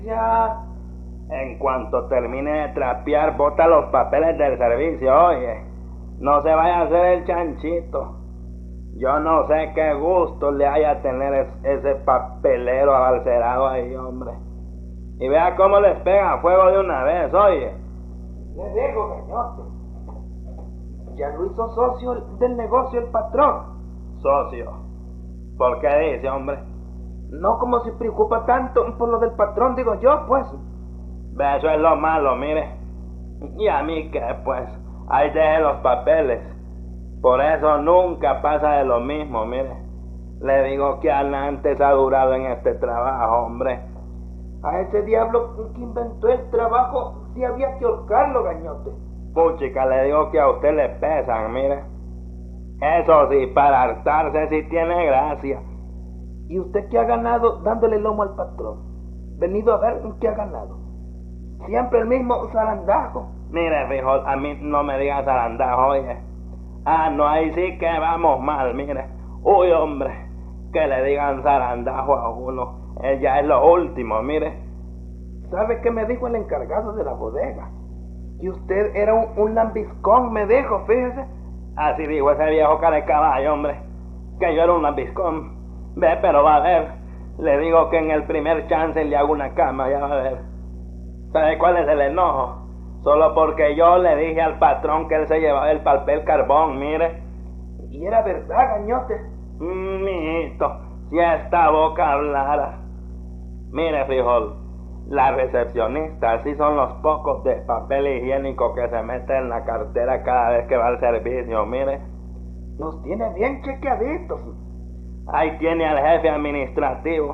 Ya, en cuanto termine de trapear, bota los papeles del servicio, oye. No se vaya a hacer el chanchito. Yo no sé qué gusto le haya tener ese papelero abalcerado ahí, hombre. Y vea cómo les pega fuego de una vez, oye. Le digo, gañote. Ya lo hizo socio del negocio el patrón. Socio. ¿Por qué dice, hombre? No como se preocupa tanto por lo del patrón, digo yo, pues. Ve, eso es lo malo, mire. Y a mí qué, pues. Ahí deje los papeles. Por eso nunca pasa de lo mismo, mire. Le digo que antes ha durado en este trabajo, hombre. A ese diablo que inventó el trabajo, sí había que ahorcarlo, gañote. Puchica, le digo que a usted le pesan, mire. Eso sí, para hartarse sí tiene gracia. ¿Y usted qué ha ganado dándole lomo al patrón? Venido a ver qué ha ganado. Siempre el mismo zarandajo. Mire, frijol, a mí no me diga zarandajo, oye. Ah, no, ahí sí que vamos mal, mire. Uy, hombre, que le digan zarandajo a uno. Ya es lo último, mire. ¿Sabe qué me dijo el encargado de la bodega? Que usted era un lambiscón, me dijo, fíjese. Así dijo ese viejo cara de caballo, hombre. Que yo era un lambiscón. Ve, pero va a ver. Le digo que en el primer chance le hago una cama, ya va a ver. ¿Sabe cuál es el enojo? Solo porque yo le dije al patrón que él se llevaba el papel carbón, mire. Y era verdad, gañote. Mijito, si esta boca hablara. Mire, frijol, la recepcionista sí son los pocos de papel higiénico que se mete en la cartera cada vez que va al servicio, mire. Los tiene bien chequeaditos. Ahí tiene al jefe administrativo.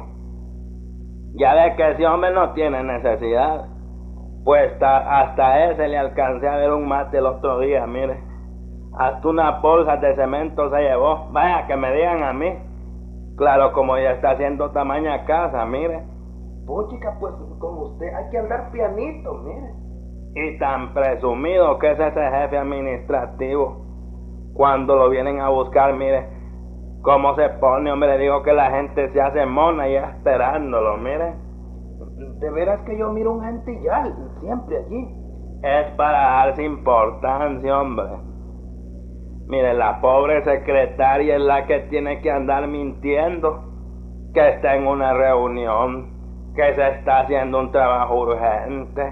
Ya ve que ese hombre no tiene necesidad. Pues hasta ese le alcancé a ver un mate el otro día, mire. Hasta una bolsa de cemento se llevó. Vaya, que me digan a mí. Claro, como ya está haciendo tamaña casa, mire. Puchica, pues como usted hay que andar pianito, mire. Y tan presumido que es ese jefe administrativo. Cuando lo vienen a buscar, mire, cómo se pone, hombre. Le digo que la gente se hace mona ya esperándolo, mire. De veras que yo miro un gentillal siempre allí. Es para darse importancia, hombre. Mire, la pobre secretaria es la que tiene que andar mintiendo. Que está en una reunión. Que se está haciendo un trabajo urgente.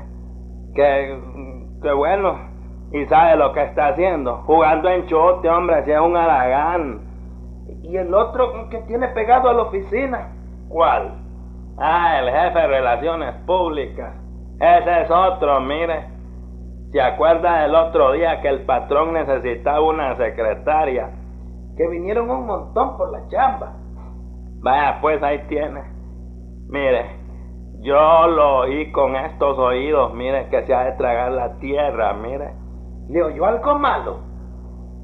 Que bueno. ¿Y sabe lo que está haciendo? Jugando en chote, hombre, si es un haragán. ¿Y el otro que tiene pegado a la oficina? ¿Cuál? Ah, el jefe de Relaciones Públicas. Ese es otro, mire. ¿Se acuerda del otro día que el patrón necesitaba una secretaria? Que vinieron un montón por la chamba. Vaya, pues ahí tiene. Mire, yo lo oí con estos oídos, mire, que se ha de tragar la tierra, mire. ¿Le oyó algo malo?